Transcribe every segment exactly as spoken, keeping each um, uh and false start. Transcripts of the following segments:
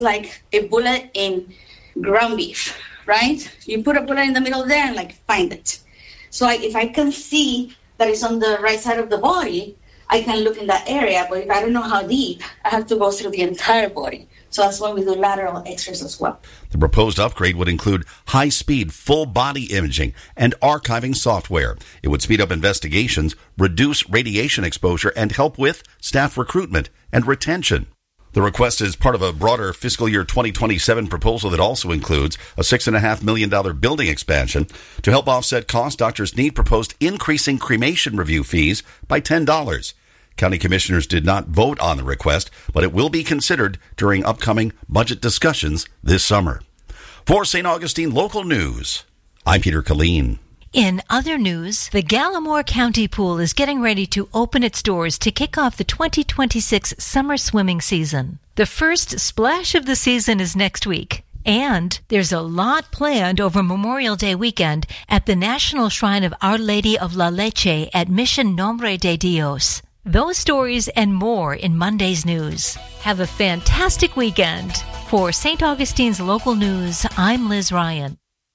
like a bullet in ground beef, right? You put a bullet in the middle there and like find it. So I, if I can see that it's on the right side of the body, I can look in that area. But if I don't know how deep, I have to go through the entire body. So that's why we do lateral X-rays as well. The proposed upgrade would include high-speed, full-body imaging and archiving software. It would speed up investigations, reduce radiation exposure, and help with staff recruitment and retention. The request is part of a broader fiscal year twenty twenty-seven proposal that also includes a six point five million dollars building expansion. To help offset costs, doctors need proposed increasing cremation review fees by ten dollars. County commissioners did not vote on the request, but it will be considered during upcoming budget discussions this summer. For Saint Augustine Local News, I'm Peter Killeen. In other news, the Gallimore County Pool is getting ready to open its doors to kick off the twenty twenty-six summer swimming season. The first splash of the season is next week. And there's a lot planned over Memorial Day weekend at the National Shrine of Our Lady of La Leche at Mission Nombre de Dios. Those stories and more in Monday's news. Have a fantastic weekend. For Saint Augustine's Local News, I'm Liz Ryan.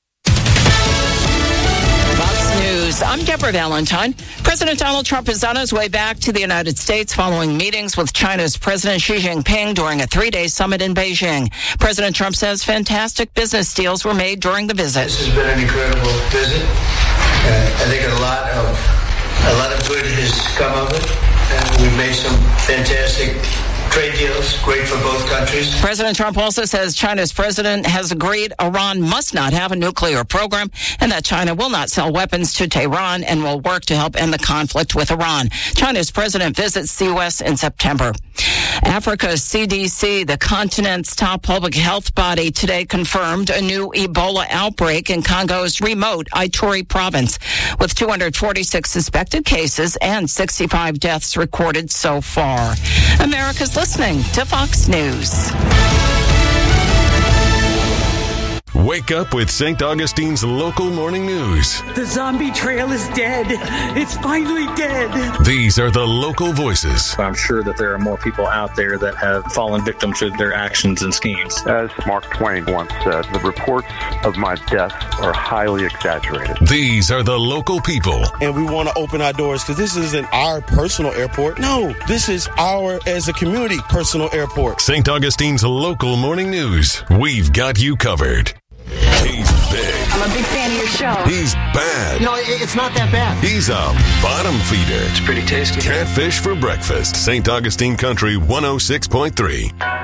Fox News, I'm Deborah Valentine. President Donald Trump is on his way back to the United States following meetings with China's President Xi Jinping during a three-day summit in Beijing. President Trump says fantastic business deals were made during the visit. This has been an incredible visit. Uh, I think a lot of a lot of good has come of it. And we've made some fantastic trade deals, great for both countries. President Trump also says China's president has agreed Iran must not have a nuclear program and that China will not sell weapons to Tehran and will work to help end the conflict with Iran. China's president visits the U S in September. Africa's C D C, the continent's top public health body, today confirmed a new Ebola outbreak in Congo's remote Ituri province, with two hundred forty-six suspected cases and sixty-five deaths recorded so far. America's listening to Fox News. Wake up with Saint Augustine's Local Morning News. The zombie trail is dead. It's finally dead. These are the local voices. I'm sure that there are more people out there that have fallen victim to their actions and schemes. As Mark Twain once said, the reports of my death are highly exaggerated. These are the local people. And we want to open our doors because this isn't our personal airport. No, this is our, as a community, personal airport. Saint Augustine's Local Morning News. We've got you covered. He's big. I'm a big fan of your show. He's bad. You know, it's not that bad. He's a bottom feeder. It's pretty tasty. Catfish for breakfast. Saint Augustine Country one oh six point three.